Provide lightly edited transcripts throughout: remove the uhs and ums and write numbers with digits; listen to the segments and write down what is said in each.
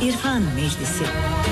İrfan Meclisi.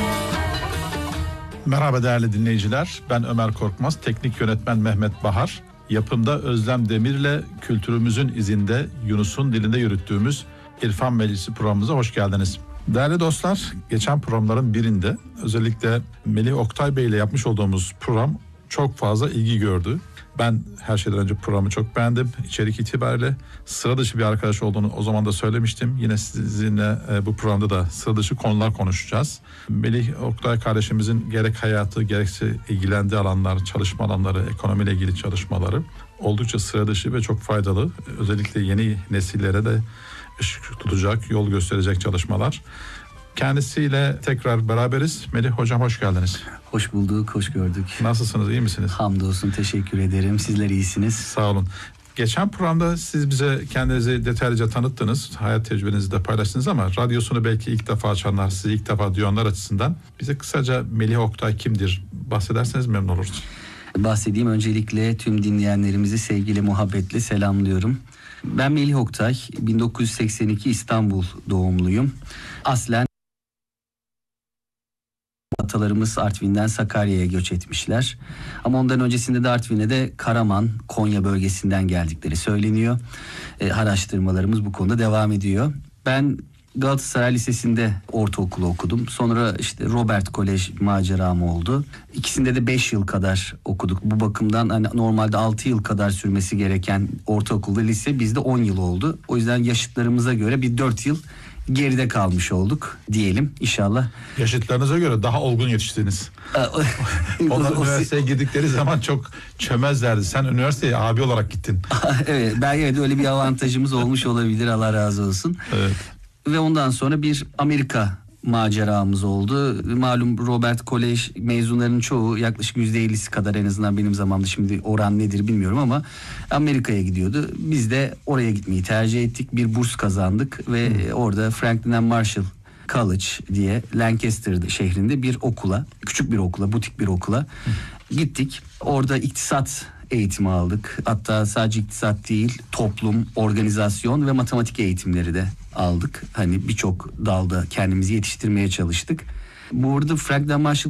Merhaba değerli dinleyiciler. Ben Ömer Korkmaz, teknik yönetmen Mehmet Bahar. Yapımda Özlem Demir'le kültürümüzün izinde Yunus'un dilinde yürüttüğümüz İrfan Meclisi programımıza hoş geldiniz. Değerli dostlar, geçen programların birinde özellikle Melih Oktay Bey ile yapmış olduğumuz program çok fazla ilgi gördü. Ben her şeyden önce programı çok beğendim. İçerik itibariyle sıra dışı bir arkadaş olduğunu o zaman da söylemiştim. Yine sizinle bu programda da sıra dışı konular konuşacağız. Melih Oktay kardeşimizin gerek hayatı gerekse ilgilendiği alanlar, çalışma alanları, ekonomiyle ilgili çalışmaları oldukça sıra dışı ve çok faydalı. Özellikle yeni nesillere de ışık tutacak, yol gösterecek çalışmalar. Kendisiyle tekrar beraberiz. Melih Hocam hoş geldiniz. Hoş bulduk, hoş gördük. Nasılsınız, iyi misiniz? Hamdolsun, teşekkür ederim. Sizler iyisiniz. Sağ olun. Geçen programda siz bize kendinizi detaylıca tanıttınız. Hayat tecrübenizi de paylaştınız ama radyosunu belki ilk defa açanlar, sizi ilk defa duyanlar açısından bize kısaca Melih Oktay kimdir bahsederseniz memnun oluruz. Bahsedeyim. Öncelikle tüm dinleyenlerimizi sevgiyle, muhabbetle selamlıyorum. Ben Melih Oktay, 1982 İstanbul doğumluyum. Aslen atalarımız Artvin'den Sakarya'ya göç etmişler. Ama ondan öncesinde de Artvin'e de Karaman, Konya bölgesinden geldikleri söyleniyor. Araştırmalarımız bu konuda devam ediyor. Ben Galatasaray Lisesi'nde ortaokulu okudum. Sonra işte Robert Kolej maceram oldu. İkisinde de 5 yıl kadar okuduk. Bu bakımdan hani normalde 6 yıl kadar sürmesi gereken ortaokulda lise bizde 10 yıl oldu. O yüzden yaşıtlarımıza göre bir 4 yıl geride kalmış olduk diyelim inşallah. Yaşıtlarınıza göre daha olgun yetiştiniz. Onlar üniversiteye girdikleri zaman çok çömezlerdi. Sen üniversiteye abi olarak gittin. Evet, belki öyle bir avantajımız olmuş olabilir, Allah razı olsun. Evet. Ve ondan sonra bir Amerika maceramız oldu. Malum Robert Kolej mezunlarının çoğu, yaklaşık %50'si kadar en azından benim zamanımda, şimdi oran nedir bilmiyorum ama Amerika'ya gidiyordu. Biz de oraya gitmeyi tercih ettik. Bir burs kazandık ve orada Franklin and Marshall College diye Lancaster şehrinde bir okula, küçük bir okula, butik bir okula gittik. Orada iktisat eğitimi aldık. Hatta sadece iktisat değil, toplum, organizasyon ve matematik eğitimleri de aldık. Hani birçok dalda kendimizi yetiştirmeye çalıştık. Burada Franklin Marshall,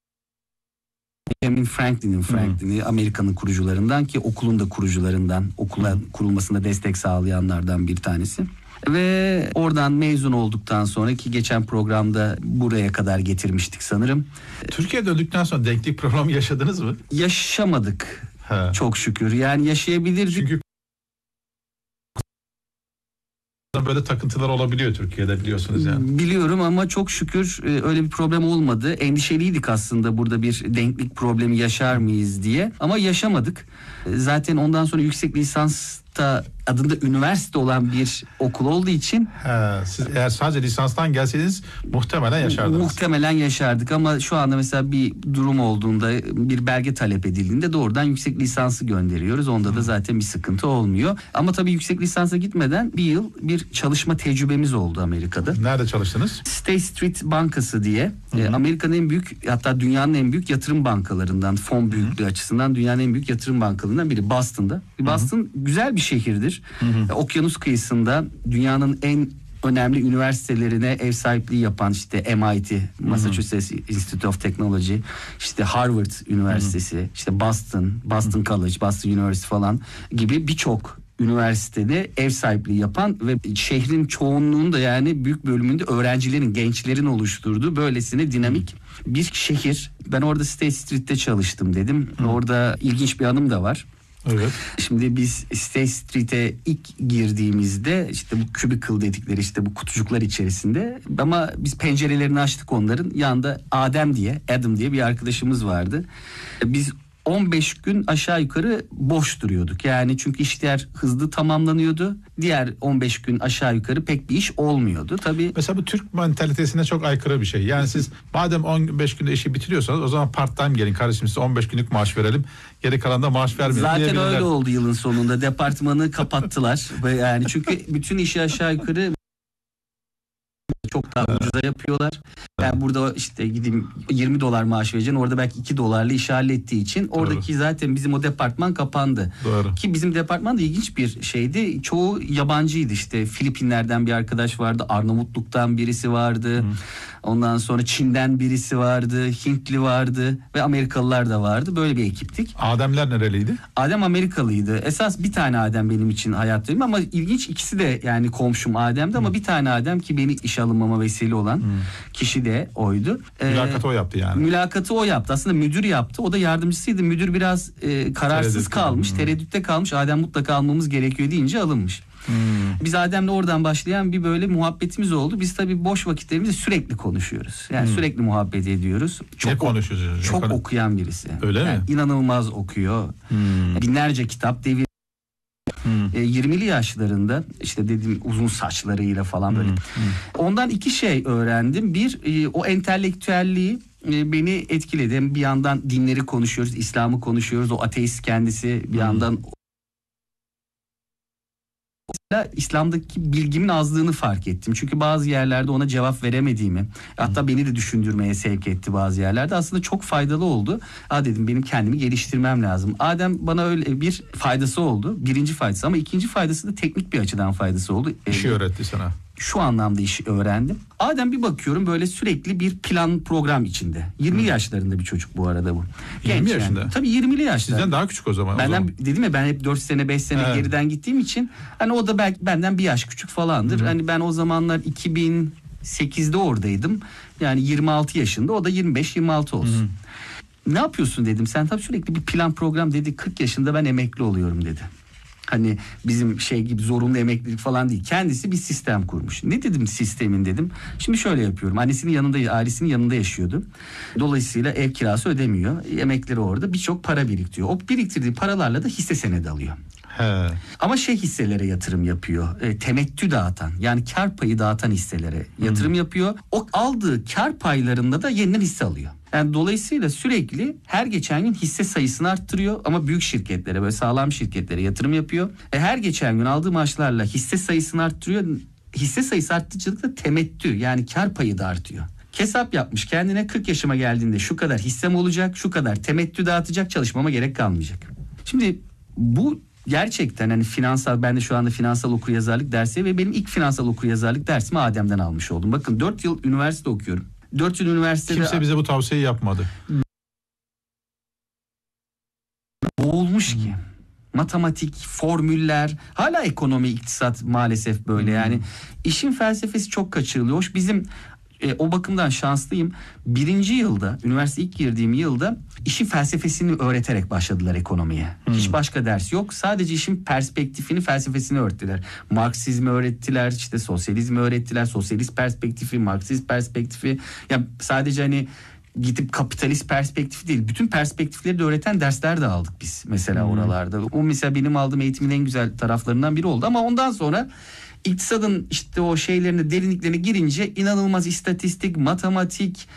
Franklin'i Amerika'nın kurucularından, ki okulun da kurucularından, okula kurulmasında destek sağlayanlardan bir tanesi. Ve oradan mezun olduktan sonra, ki geçen programda buraya kadar getirmiştik sanırım. Türkiye'ye döndükten sonra denklik programı yaşadınız mı? Yaşamadık. Çok şükür. Yani yaşayabilirdik. Çünkü böyle takıntılar olabiliyor Türkiye'de, biliyorsunuz yani. Biliyorum ama çok şükür öyle bir problem olmadı. Endişeliydik aslında burada bir denklik problemi yaşar mıyız diye. Ama yaşamadık. Zaten ondan sonra yüksek lisansta adında üniversite olan bir okul olduğu için. Siz eğer sadece lisanstan gelseydiniz muhtemelen yaşardınız. Muhtemelen yaşardık ama şu anda mesela bir durum olduğunda, bir belge talep edildiğinde doğrudan yüksek lisansı gönderiyoruz. Onda da zaten bir sıkıntı olmuyor. Ama tabii yüksek lisansa gitmeden bir yıl bir çalışma tecrübemiz oldu Amerika'da. Nerede çalıştınız? State Street Bankası diye Amerika'nın en büyük, hatta dünyanın en büyük yatırım bankalarından, fon büyüklüğü açısından dünyanın en büyük yatırım bankalarından biri Boston'da. Boston güzel bir şehirdir. Okyanus kıyısında dünyanın en önemli üniversitelerine ev sahipliği yapan işte MIT, Massachusetts Institute of Technology, işte Harvard Üniversitesi, işte Boston College, Boston University falan gibi birçok üniversitede ev sahipliği yapan ve şehrin çoğunluğunu da, yani büyük bölümünde öğrencilerin, gençlerin oluşturduğu böylesine dinamik bir şehir. Ben orada State Street'te çalıştım dedim. Orada ilginç bir anım da var. Evet. Şimdi biz State Street'e ilk girdiğimizde işte bu cubicle dedikleri, işte bu kutucuklar içerisinde, ama biz pencerelerini açtık onların. Yanında Adam diye bir arkadaşımız vardı. Biz 15 gün aşağı yukarı boş duruyorduk. Yani çünkü işler hızlı tamamlanıyordu. Diğer 15 gün aşağı yukarı pek bir iş olmuyordu. Tabii. Mesela bu Türk mantalitesine çok aykırı bir şey. Yani siz madem 15 günde işi bitiriyorsanız o zaman part time gelin kardeşim, size 15 günlük maaş verelim. Geri kalan da maaş vermeyelim. Zaten öyle oldu yılın sonunda. Departmanı kapattılar. Yani çünkü bütün işi aşağı yukarı çok daha ucuza yapıyorlar. Ben burada işte gideyim $20 maaş vereceğim. Orada belki $2'la işi hallettiği için oradaki zaten bizim o departman kapandı. Doğru. Ki bizim departman da ilginç bir şeydi. Çoğu yabancıydı işte. Filipinler'den bir arkadaş vardı. Arnavutluk'tan birisi vardı. Ondan sonra Çin'den birisi vardı, Hintli vardı ve Amerikalılar da vardı. Böyle bir ekiptik. Ademler nereliydi? Adem Amerikalıydı. Esas bir tane Adem benim için hayattayım ama ilginç, ikisi de yani komşum Adem'di ama bir tane Adem ki beni işe alınmama vesile olan kişi de oydu. Mülakatı o yaptı yani. Mülakatı o yaptı. Aslında müdür yaptı. O da yardımcısıydı. Müdür biraz kararsız Tereddütte. kalmış, tereddütte kalmış. Adem mutlaka almamız gerekiyor deyince alınmış. Biz Adem'le oradan başlayan bir böyle muhabbetimiz oldu. Biz tabii boş vakitlerimizde sürekli konuşuyoruz. Yani sürekli muhabbet ediyoruz. Ne konuşuyorsunuz? Çok okuyan birisi. Öyle mi? İnanılmaz okuyor. Binlerce kitap devir. 20'li yaşlarında işte dediğim uzun saçlarıyla falan böyle. Ondan iki şey öğrendim. Bir, o entelektüelliği beni etkiledi. Hem bir yandan dinleri konuşuyoruz, İslam'ı konuşuyoruz. O ateist kendisi bir yandan İslam'daki bilgimin azlığını fark ettim. Çünkü bazı yerlerde ona cevap veremediğimi, hatta beni de düşündürmeye sevk etti bazı yerlerde. Aslında çok faydalı oldu. Dedim benim kendimi geliştirmem lazım. Adem bana öyle bir faydası oldu. Birinci faydası, ama ikinci faydası da teknik bir açıdan faydası oldu. İşi öğretti sana. Şu anlamda işi öğrendim. Adem bir bakıyorum böyle sürekli bir plan program içinde. 20 yaşlarında bir çocuk bu arada bu. 20 yaşında? Yani. Tabii 20'li yaşlarında. Sizden daha küçük o zaman. Benden dedim ya, ben hep 4 sene 5 sene geriden gittiğim için hani o da belki benden bir yaş küçük falandır. Hani ben o zamanlar 2008'de oradaydım. Yani 26 yaşında, o da 25-26 olsun. Ne yapıyorsun dedim. Sen tabii sürekli bir plan program dedi. 40 yaşında ben emekli oluyorum dedi. Hani bizim şey gibi zorunlu emeklilik falan değil. Kendisi bir sistem kurmuş. Ne dedim sistemin dedim. Şimdi şöyle yapıyorum. Annesinin yanında, ailesinin yanında yaşıyordu. Dolayısıyla ev kirası ödemiyor. Emekleri orada, birçok para biriktiriyor. O biriktirdiği paralarla da hisse senedi alıyor. He. Ama hisselere yatırım yapıyor. Temettü dağıtan, yani kar payı dağıtan hisselere yatırım yapıyor. O aldığı kar paylarında da yeniden hisse alıyor. Yani dolayısıyla sürekli her geçen gün hisse sayısını arttırıyor ama büyük şirketlere, böyle sağlam şirketlere yatırım yapıyor. Her geçen gün aldığı maaşlarla hisse sayısını arttırıyor. Hisse sayısı arttıkça temettü, yani kar payı da artıyor. Hesap yapmış kendine, 40 yaşıma geldiğinde şu kadar hissem olacak, şu kadar temettü dağıtacak, çalışmama gerek kalmayacak. Şimdi bu gerçekten hani finansal, ben de şu anda finansal okuryazarlık dersi ve benim ilk finansal okuryazarlık dersimi Adem'den almış oldum. Bakın 4 yıl üniversite okuyorum. 4 yıl üniversitede... Kimse bize bu tavsiyeyi yapmadı. Boğulmuş ki. Matematik, formüller, hala ekonomi, iktisat maalesef böyle. Yani işin felsefesi çok kaçırılıyor. Hoş bizim o bakımdan şanslıyım. Birinci yılda, üniversite ilk girdiğim yılda işin felsefesini öğreterek başladılar ekonomiye. Hiç başka ders yok. Sadece işin perspektifini, felsefesini öğrettiler. Marksizmi öğrettiler, işte sosyalizmi öğrettiler. Sosyalist perspektifi, Marksist perspektifi. Ya sadece hani gidip kapitalist perspektifi değil, bütün perspektifleri de öğreten dersler de aldık biz mesela oralarda. O mesela benim aldığım eğitimin en güzel taraflarından biri oldu. Ama ondan sonra İktisadın işte o şeylerine, derinliklerine girince inanılmaz istatistik, matematik,